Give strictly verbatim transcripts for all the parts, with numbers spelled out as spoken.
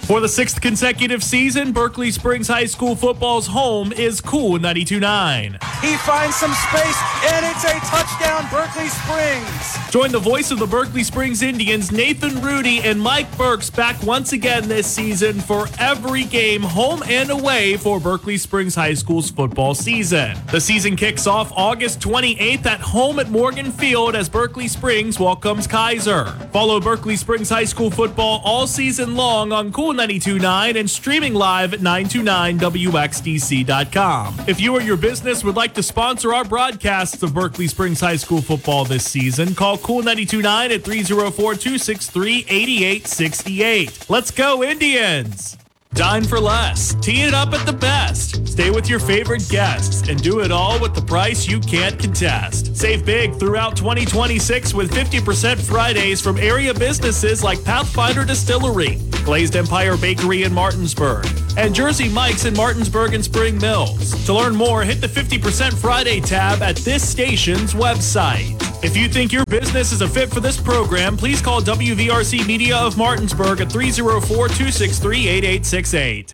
For the sixth consecutive season, Berkeley Springs High School football's home is Cool ninety-two point nine. He finds some space, and it's a touchdown, Berkeley Springs. Join the voice of the Berkeley Springs Indians, Nathan Rudy and Mike Burks, back once again this season for every game, home and away, for Berkeley Springs High School's football season. The season kicks off August twenty-eighth at home at Morgan Field as Berkeley Springs welcomes Kaiser. Follow Berkeley Springs High School football all season long on Cool ninety-two point nine and streaming live at nine two nine W X D C dot com. If you or your business would like to sponsor our broadcasts of Berkeley Springs High School football this season, call Cool ninety-two point nine at three oh four, two six three, eight eight six eight. Let's go, Indians! Dine for less. Tee it up at the best. Stay with your favorite guests and do it all with the price you can't contest. Save big throughout twenty twenty-six with fifty percent Fridays from area businesses like Pathfinder Distillery, Glazed Empire Bakery in Martinsburg, and Jersey Mike's in Martinsburg and Spring Mills. To learn more, hit the fifty percent Friday tab at this station's website. If you think your business is a fit for this program, please call W V R C Media of Martinsburg at three oh four, two six three, eight eight six eight.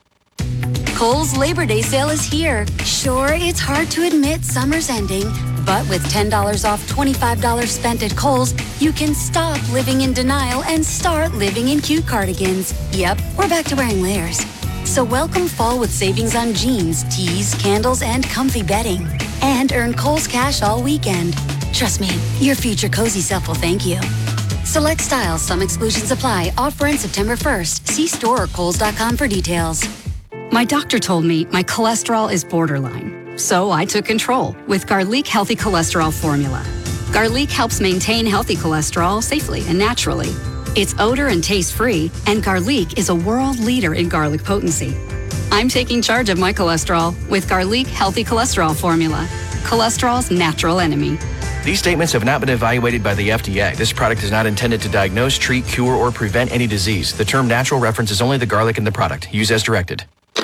Kohl's Labor Day sale is here. Sure, it's hard to admit summer's ending, but with ten dollars off twenty-five dollars spent at Kohl's, you can stop living in denial and start living in cute cardigans. Yep, we're back to wearing layers. So welcome fall with savings on jeans, tees, candles, and comfy bedding. And earn Kohl's cash all weekend. Trust me, your future cozy self will thank you. Select styles, some exclusions apply. Offer ends September first. See store or kohls dot com for details. My doctor told me my cholesterol is borderline, so I took control with Garlic Healthy Cholesterol Formula. Garlic helps maintain healthy cholesterol safely and naturally. It's odor and taste-free, and Garlic is a world leader in garlic potency. I'm taking charge of my cholesterol with Garlic Healthy Cholesterol Formula, cholesterol's natural enemy. These statements have not been evaluated by the F D A. This product is not intended to diagnose, treat, cure, or prevent any disease. The term natural references only the garlic in the product. Use as directed.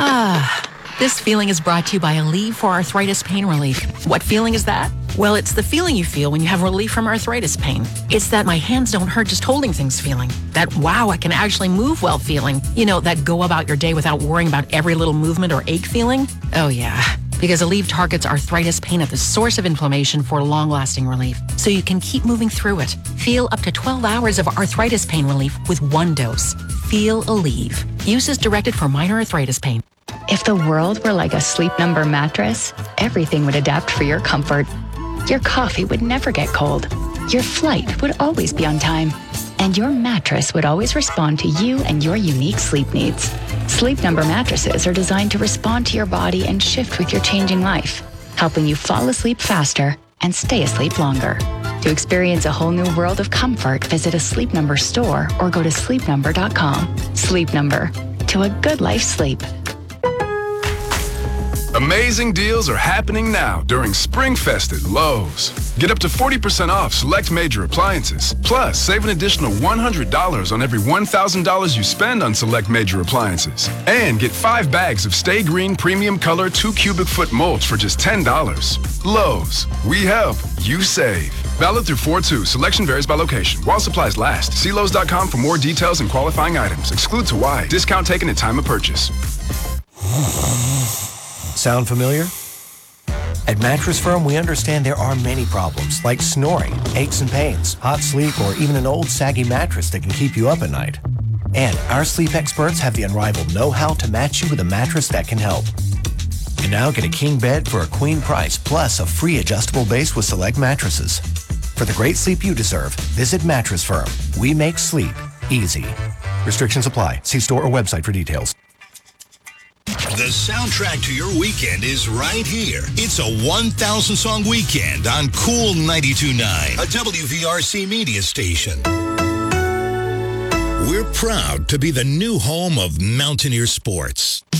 Ah, this feeling is brought to you by Aleve for arthritis pain relief. What feeling is that? Well, it's the feeling you feel when you have relief from arthritis pain. It's that my hands don't hurt just holding things feeling. That wow, I can actually move well feeling. You know, that go about your day without worrying about every little movement or ache feeling. Oh yeah, because Aleve targets arthritis pain at the source of inflammation for long-lasting relief, so you can keep moving through it. Feel up to twelve hours of arthritis pain relief with one dose. Feel Aleve. Use as directed for minor arthritis pain. If the world were like a Sleep Number mattress, everything would adapt for your comfort. Your coffee would never get cold. Your flight would always be on time. And your mattress would always respond to you and your unique sleep needs. Sleep Number mattresses are designed to respond to your body and shift with your changing life, helping you fall asleep faster and stay asleep longer. To experience a whole new world of comfort, visit a Sleep Number store or go to sleep number dot com. Sleep Number. To a good life sleep. Amazing deals are happening now during SpringFest at Lowe's. Get up to forty percent off select major appliances. Plus, save an additional one hundred dollars on every one thousand dollars you spend on select major appliances. And get five bags of Stay Green Premium Color two cubic foot mulch for just ten dollars. Lowe's. We help. You save. Valid through four two. Selection varies by location. While supplies last. See Lowe's dot com for more details and qualifying items. Excludes Hawaii. Discount taken at time of purchase. Sound familiar? At Mattress Firm, we understand there are many problems, like snoring, aches and pains, hot sleep, or even an old saggy mattress that can keep you up at night. And our sleep experts have the unrivaled know-how to match you with a mattress that can help. And now get a king bed for a queen price, plus a free adjustable base with select mattresses. For the great sleep you deserve, visit Mattress Firm. We make sleep easy. Restrictions apply. See store or website for details. The soundtrack to your weekend is right here. It's a one thousand song weekend on Cool ninety-two point nine, a W V R C media station. We're proud to be the new home of Mountaineer Sports.